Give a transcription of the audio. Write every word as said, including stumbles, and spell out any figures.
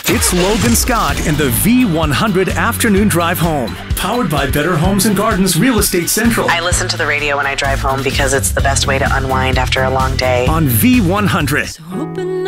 It's Logan Scott and the V one hundred Afternoon Drive Home. Powered by Better Homes and Gardens Real Estate Central. I listen to the radio when I drive home because it's the best way to unwind after a long day. On V one hundred. So open